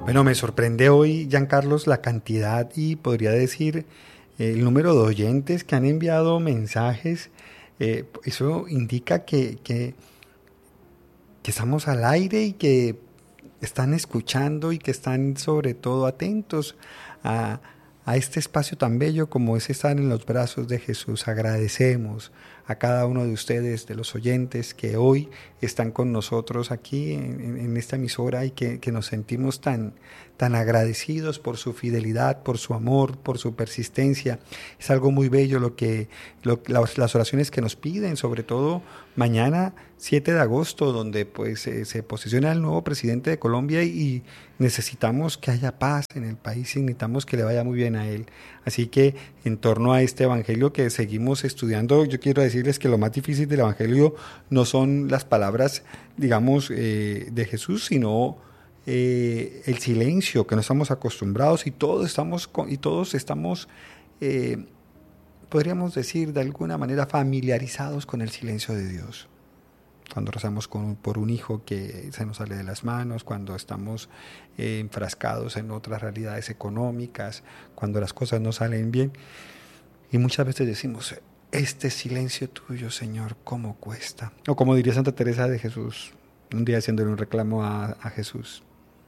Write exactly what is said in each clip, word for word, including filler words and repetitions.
Bueno, me sorprende hoy, Giancarlos, la cantidad y podría decir eh, el número de oyentes que han enviado mensajes. Eh, eso indica que, que, que estamos al aire y que están escuchando y que están sobre todo atentos a, a este espacio tan bello como es estar en los brazos de Jesús. Agradecemos a cada uno de ustedes, de los oyentes que hoy están con nosotros aquí en, en esta emisora y que, que nos sentimos tan, tan agradecidos por su fidelidad, por su amor, por su persistencia. Es algo muy bello lo que lo, las, las oraciones que nos piden, sobre todo mañana siete de agosto, donde pues eh, se posiciona el nuevo presidente de Colombia y necesitamos que haya paz en el país y necesitamos que le vaya muy bien a él. Así que en torno a este evangelio que seguimos estudiando, yo quiero decirles que lo más difícil del evangelio no son las palabras, digamos, eh, de Jesús, sino eh, el silencio que no estamos acostumbrados y todos estamos, y todos estamos eh, podríamos decir de alguna manera familiarizados con el silencio de Dios. Cuando rezamos con, por un hijo que se nos sale de las manos, cuando estamos eh, enfrascados en otras realidades económicas, cuando las cosas no salen bien. Y muchas veces decimos, este silencio tuyo, Señor, ¿cómo cuesta? O como diría Santa Teresa de Jesús, un día haciéndole un reclamo a, a Jesús.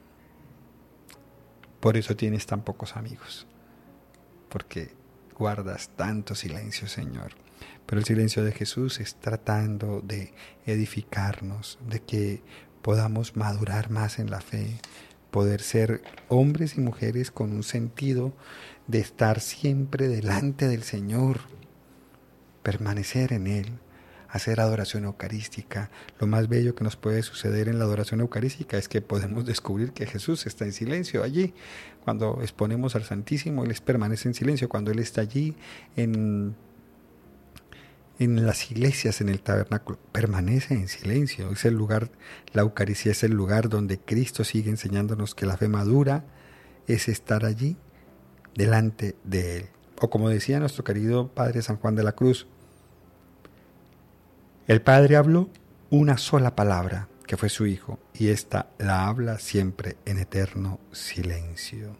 Por eso tienes tan pocos amigos, porque guardas tanto silencio, Señor. Pero el silencio de Jesús es tratando de edificarnos, de que podamos madurar más en la fe, poder ser hombres y mujeres con un sentido de estar siempre delante del Señor, permanecer en Él, hacer adoración eucarística. Lo más bello que nos puede suceder en la adoración eucarística es que podemos descubrir que Jesús está en silencio allí. Cuando exponemos al Santísimo, Él permanece en silencio. Cuando Él está allí en... en las iglesias, en el tabernáculo, permanece en silencio. Es el lugar, la Eucaristía es el lugar donde Cristo sigue enseñándonos que la fe madura es estar allí delante de Él. O como decía nuestro querido Padre San Juan de la Cruz, el Padre habló una sola palabra, que fue su Hijo, y ésta la habla siempre en eterno silencio.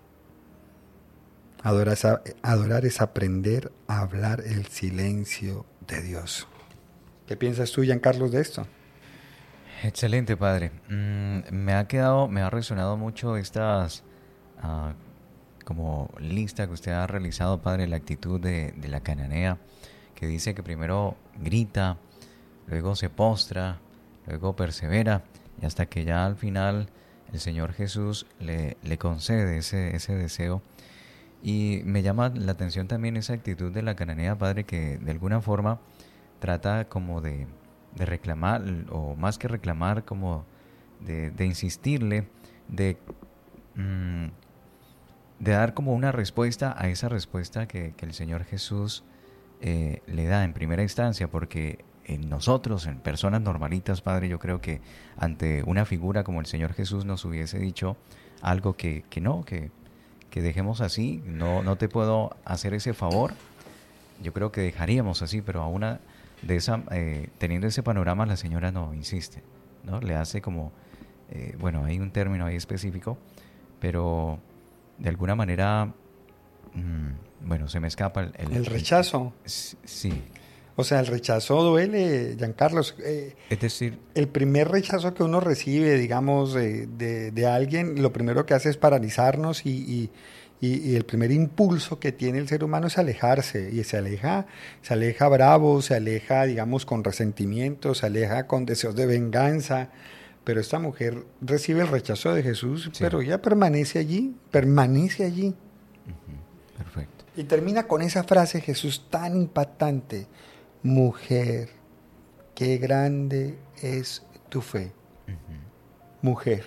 Adorar es, adorar es aprender a hablar el silencio de Dios. ¿Qué piensas tú, Giancarlos, de esto? Excelente, padre. Mm, me ha quedado, me ha resonado mucho estas uh, como lista que usted ha realizado, padre, la actitud de, de la cananea, que dice que primero grita, luego se postra, luego persevera, y hasta que ya al final el Señor Jesús le, le concede ese, ese deseo. Y me llama la atención también esa actitud de la cananea, padre, que de alguna forma trata como de, de reclamar, o más que reclamar, como de, de insistirle, de, mmm, de dar como una respuesta a esa respuesta que, que el Señor Jesús eh, le da en primera instancia, porque en nosotros, en personas normalitas, padre, yo creo que ante una figura como el Señor Jesús nos hubiese dicho algo que, que no, que que dejemos así, no, no te puedo hacer ese favor, yo creo que dejaríamos así, pero aún de esa, eh, teniendo ese panorama, la señora no insiste, ¿no? Le hace como, eh, bueno, hay un término ahí específico, pero de alguna manera, mmm, bueno, se me escapa el... El, el rechazo. El, sí. O sea, el rechazo duele, Giancarlos. Eh, es decir... El primer rechazo que uno recibe, digamos, de, de, de alguien, lo primero que hace es paralizarnos y, y, y, y el primer impulso que tiene el ser humano es alejarse. Y se aleja, se aleja bravo, se aleja, digamos, con resentimiento, se aleja con deseos de venganza. Pero esta mujer recibe el rechazo de Jesús, sí. Pero ella permanece allí, permanece allí. Uh-huh. Perfecto. Y termina con esa frase, Jesús, tan impactante. Mujer, qué grande es tu fe. Uh-huh. Mujer.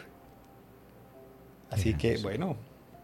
Así Bien, que, bueno.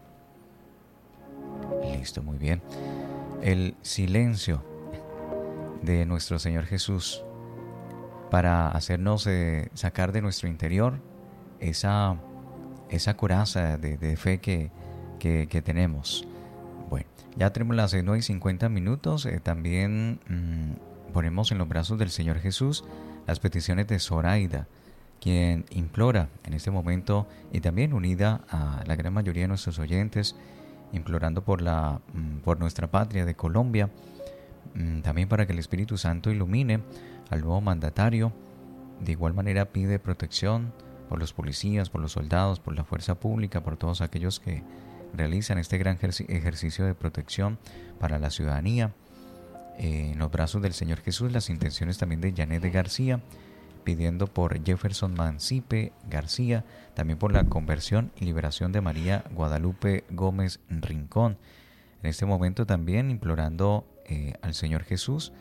Listo, muy bien. El silencio de nuestro Señor Jesús para hacernos eh, sacar de nuestro interior esa, esa coraza de, de fe que, que, que tenemos. Bueno, ya tenemos las nueve y cincuenta minutos. Eh, también... Mmm, ponemos en los brazos del Señor Jesús las peticiones de Zoraida, quien implora en este momento, y también unida a la gran mayoría de nuestros oyentes, implorando por, la, por nuestra patria de Colombia, también para que el Espíritu Santo ilumine al nuevo mandatario. De igual manera pide protección por los policías, por los soldados, por la fuerza pública, por todos aquellos que realizan este gran ejercicio de protección para la ciudadanía. Eh, en los brazos del Señor Jesús, las intenciones también de Janet de García, pidiendo por Jefferson Mancipe García, también por la conversión y liberación de María Guadalupe Gómez Rincón. En este momento también implorando eh, al Señor Jesús,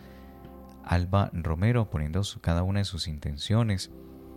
Alba Romero, poniendo su, cada una de sus intenciones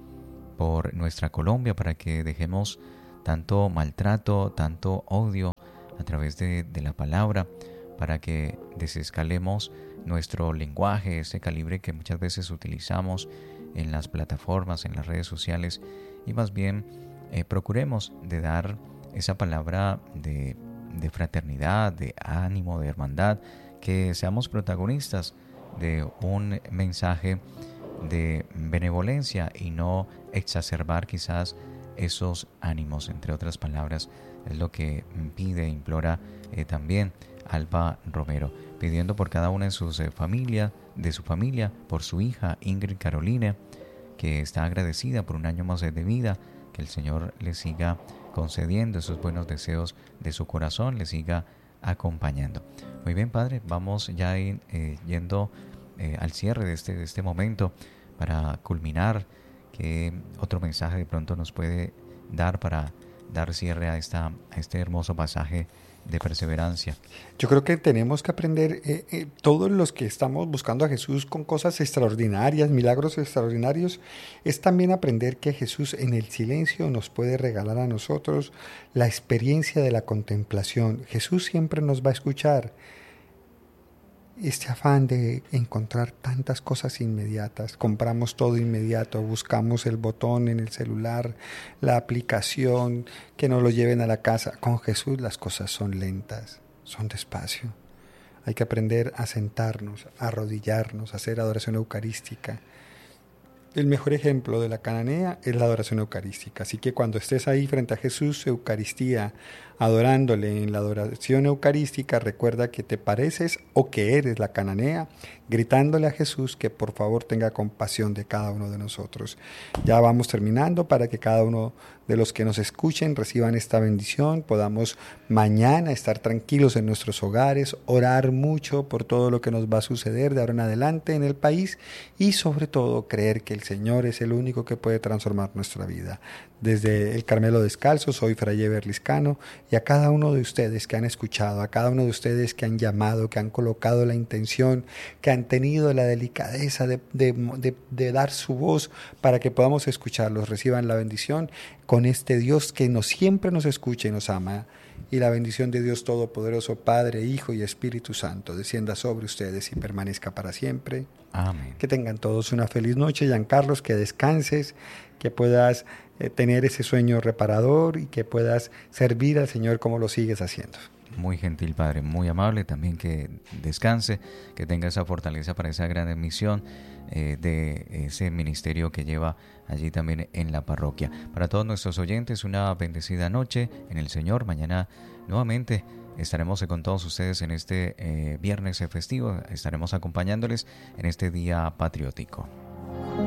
por nuestra Colombia, para que dejemos tanto maltrato, tanto odio a través de, de la palabra, para que desescalemos nuestro lenguaje, ese calibre que muchas veces utilizamos en las plataformas, en las redes sociales, y más bien eh, procuremos de dar esa palabra de, de fraternidad, de ánimo, de hermandad, que seamos protagonistas de un mensaje de benevolencia y no exacerbar quizás esos ánimos. Entre otras palabras, es lo que pide e implora eh, también Alba Romero, pidiendo por cada una de sus eh, familia, de su familia, por su hija Ingrid Carolina, que está agradecida por un año más de vida, que el Señor le siga concediendo esos buenos deseos de su corazón, le siga acompañando. Muy bien, Padre, vamos ya in, eh, yendo eh, al cierre de este, de este momento para culminar. ¿Qué otro mensaje de pronto nos puede dar para dar cierre a, esta, a este hermoso pasaje de perseverancia? Yo creo que tenemos que aprender, eh, eh, todos los que estamos buscando a Jesús con cosas extraordinarias, milagros extraordinarios, es también aprender que Jesús en el silencio nos puede regalar a nosotros la experiencia de la contemplación. Jesús siempre nos va a escuchar. Este afán de encontrar tantas cosas inmediatas, compramos todo inmediato, buscamos el botón en el celular, la aplicación, que nos lo lleven a la casa. Con Jesús las cosas son lentas, son despacio. Hay que aprender a sentarnos, a arrodillarnos, a hacer adoración eucarística. El mejor ejemplo de la cananea es la adoración eucarística. Así que cuando estés ahí frente a Jesús, Eucaristía, adorándole en la adoración eucarística, recuerda que te pareces o que eres la cananea, gritándole a Jesús que por favor tenga compasión de cada uno de nosotros. Ya vamos terminando para que cada uno de los que nos escuchen reciban esta bendición, podamos mañana estar tranquilos en nuestros hogares, orar mucho por todo lo que nos va a suceder de ahora en adelante en el país y sobre todo creer que el Señor es el único que puede transformar nuestra vida. Desde el Carmelo Descalzo, soy Fray Eber Liscano, y a cada uno de ustedes que han escuchado, a cada uno de ustedes que han llamado, que han colocado la intención, que han tenido la delicadeza de, de, de, de dar su voz para que podamos escucharlos, reciban la bendición con este Dios que nos, siempre nos escucha y nos ama. Y la bendición de Dios Todopoderoso, Padre, Hijo y Espíritu Santo, descienda sobre ustedes y permanezca para siempre. Amén. Que tengan todos una feliz noche, Giancarlos, que descanses, que puedas eh, tener ese sueño reparador y que puedas servir al Señor como lo sigues haciendo. Muy gentil, Padre, muy amable, también que descanse, que tenga esa fortaleza para esa gran misión eh, de ese ministerio que lleva allí también en la parroquia. Para todos nuestros oyentes, una bendecida noche en el Señor. Mañana nuevamente estaremos con todos ustedes en este eh, viernes festivo, estaremos acompañándoles en este día patriótico.